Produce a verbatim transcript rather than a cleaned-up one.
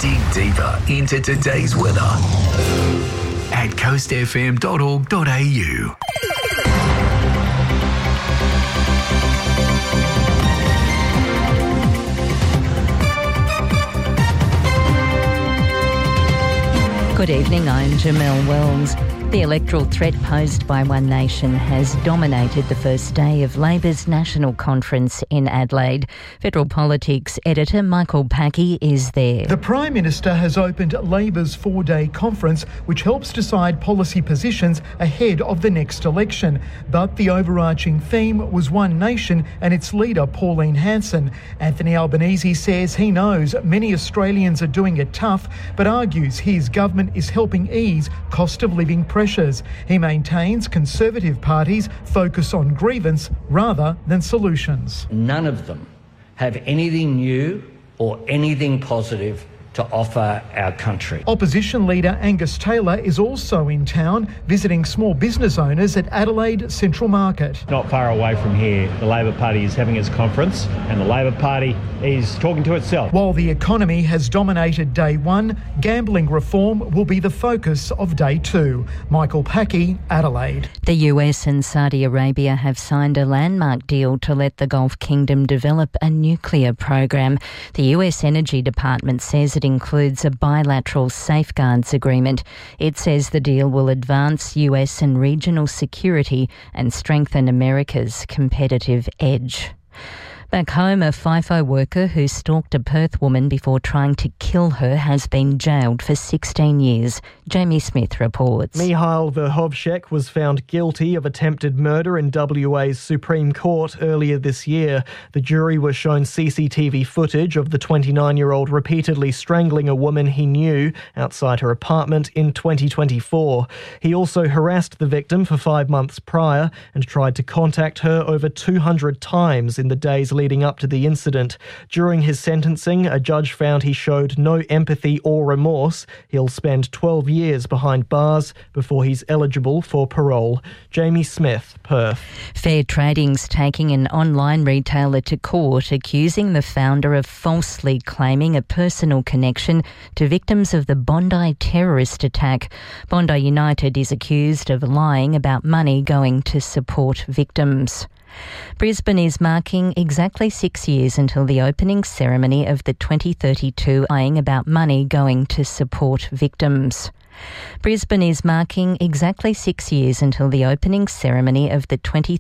Dig deeper into today's weather at coast f m dot org dot a u. Good evening, I'm Jamelle Wells. The electoral threat posed by One Nation has dominated the first day of Labor's National Conference in Adelaide. Federal Politics editor Michael Packey is there. The Prime Minister has opened Labor's four-day conference, which helps decide policy positions ahead of the next election. But the overarching theme was One Nation and its leader, Pauline Hanson. Anthony Albanese says he knows many Australians are doing it tough, but argues his government is helping ease cost of living pressures. He maintains Conservative parties focus on grievance rather than solutions. None of them have anything new or anything positive to offer our country. Opposition leader Angus Taylor is also in town visiting small business owners at Adelaide Central Market. Not far away from here, the Labor Party is having its conference and the Labor Party is talking to itself. While the economy has dominated day one, gambling reform will be the focus of day two. Michael Packey, Adelaide. The U S and Saudi Arabia have signed a landmark deal to let the Gulf Kingdom develop a nuclear program. The U S Energy Department says it includes a bilateral safeguards agreement. It says the deal will advance U S and regional security and strengthen America's competitive edge. Back home, a FIFO worker who stalked a Perth woman before trying to kill her has been jailed for sixteen years. Jamie Smith reports. Mihail Verhovshek was found guilty of attempted murder in W A's Supreme Court earlier this year. The jury was shown C C T V footage of the twenty-nine-year-old repeatedly strangling a woman he knew outside her apartment in twenty twenty-four. He also harassed the victim for five months prior and tried to contact her over two hundred times in the days leading up to the incident. During his sentencing, a judge found he showed no empathy or remorse. He'll spend twelve years behind bars before he's eligible for parole. Jamie Smith, Perth. Fair Trading's taking an online retailer to court, accusing the founder of falsely claiming a personal connection to victims of the Bondi terrorist attack. Bondi United is accused of lying about money going to support victims. Brisbane is marking exactly six years until the opening ceremony of the twenty thirty-two lying about money going to support victims. Brisbane is marking exactly six years until the opening ceremony of the twenty